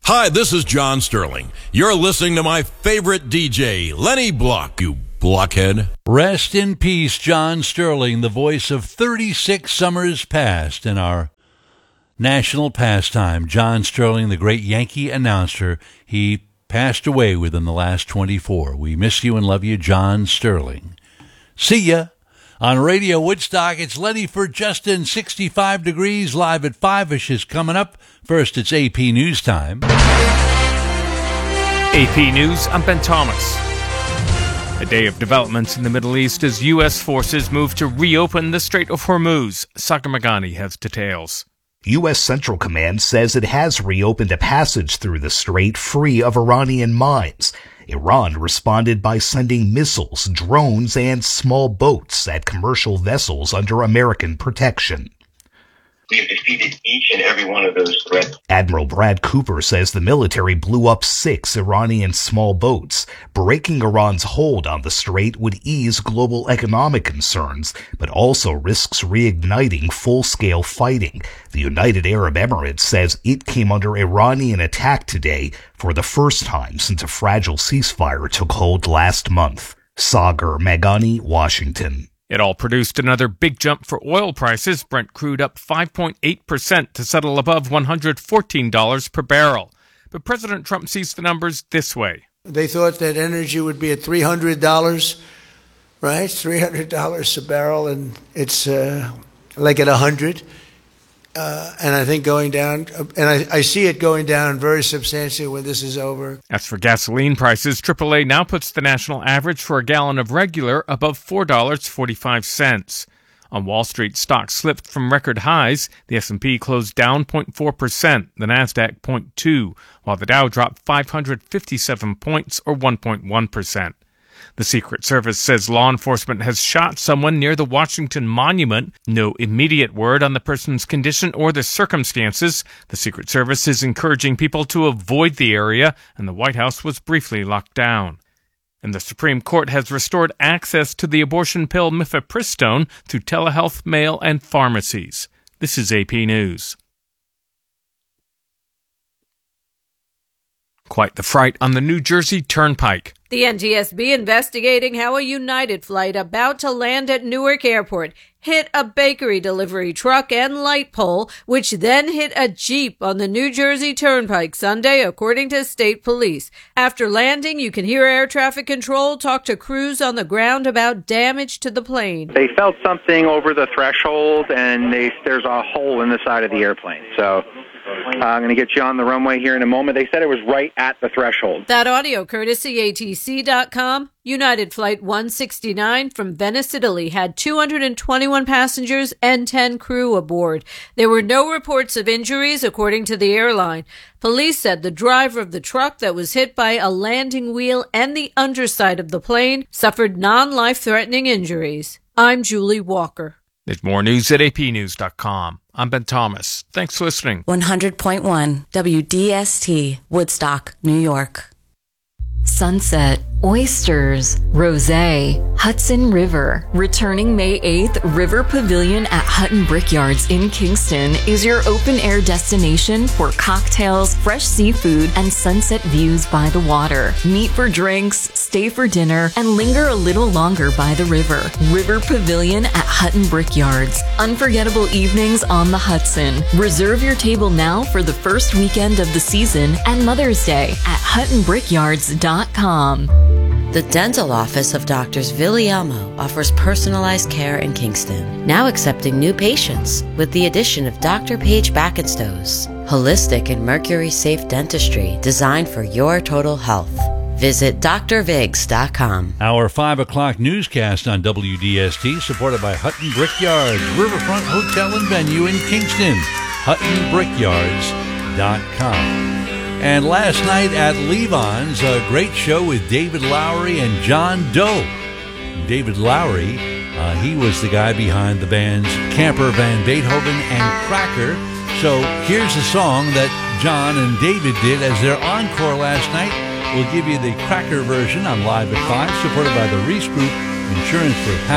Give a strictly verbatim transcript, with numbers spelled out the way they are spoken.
Hi, this is John Sterling. You're listening to my favorite D J, Lenny Block, you blockhead. Rest in peace, John Sterling, the voice of thirty-six summers past in our national pastime. John Sterling, the great Yankee announcer, he passed away within the last twenty-four. We miss you and love you, John Sterling. See ya. On Radio Woodstock, it's Lenny for Justin, sixty-five degrees, live at five-ish is coming up. First, it's A P News time. A P News, I'm Ben Thomas. A day of developments in the Middle East as U S forces move to reopen the Strait of Hormuz. Sagar Meghani has details. U S Central Command says it has reopened a passage through the strait free of Iranian mines. Iran responded by sending missiles, drones, and small boats at commercial vessels under American protection. We have defeated each and every one of those threats. Admiral Brad Cooper says the military blew up six Iranian small boats. Breaking Iran's hold on the strait would ease global economic concerns, but also risks reigniting full-scale fighting. The United Arab Emirates says it came under Iranian attack today for the first time since a fragile ceasefire took hold last month. Sagar Meghani, Washington. It all produced another big jump for oil prices. Brent crude up five point eight percent to settle above one hundred fourteen dollars per barrel. But President Trump sees the numbers this way. They thought that energy would be at three hundred dollars, right? three hundred dollars a barrel, and it's uh, like at one hundred dollars. Uh, and I think going down, and I, I see it going down very substantially when this is over. As for gasoline prices, triple A now puts the national average for a gallon of regular above four dollars and forty-five cents. On Wall Street, stocks slipped from record highs. The S and P closed down zero point four percent, the NASDAQ zero point two percent, while the Dow dropped five hundred fifty-seven points or one point one percent. The Secret Service says law enforcement has shot someone near the Washington Monument. No immediate word on the person's condition or the circumstances. The Secret Service is encouraging people to avoid the area, and the White House was briefly locked down. And the Supreme Court has restored access to the abortion pill mifepristone through telehealth, mail, and pharmacies. This is A P News. Quite the fright on the New Jersey Turnpike. The N T S B investigating how a United flight about to land at Newark Airport hit a bakery delivery truck and light pole, which then hit a Jeep on the New Jersey Turnpike Sunday, according to state police. After landing, you can hear air traffic control talk to crews on the ground about damage to the plane. They felt something over the threshold, and they, there's a hole in the side of the airplane. So uh, I'm going to get you on the runway here in a moment. They said it was right at the threshold. That audio courtesy A T C dot com. United Flight one sixty-nine from Venice, Italy had two hundred twenty-one passengers and ten crew aboard. There were no reports of injuries, according to the airline. Police said the driver of the truck that was hit by a landing wheel and the underside of the plane suffered non-life-threatening injuries. I'm Julie Walker. There's more news at A P news dot com. I'm Ben Thomas. Thanks for listening. one hundred point one W D S T, Woodstock, New York. Sunset, oysters, rosé, Hudson River. Returning May eighth, River Pavilion at Hutton Brickyards in Kingston is your open-air destination for cocktails, fresh seafood, and sunset views by the water. Meet for drinks, stay for dinner, and linger a little longer by the river. River Pavilion at Hutton Brickyards. Unforgettable evenings on the Hudson. Reserve your table now for the first weekend of the season and Mother's Day at hutton brickyards dot com. The dental office of Doctors Villiamo offers personalized care in Kingston, now accepting new patients with the addition of Doctor Paige Backenstows. Holistic and mercury-safe dentistry designed for your total health. Visit D R vigs dot com. Our five o'clock newscast on W D S T, supported by Hutton Brickyards, Riverfront Hotel and Venue in Kingston. hutton brickyards dot com. And last night at Levon's, a great show with David Lowery and John Doe. David Lowery, uh, he was the guy behind the bands Camper Van Beethoven and Cracker. So here's a song that John and David did as their encore last night. We'll give you the Cracker version on Live at five, supported by the Reese Group, Insurance for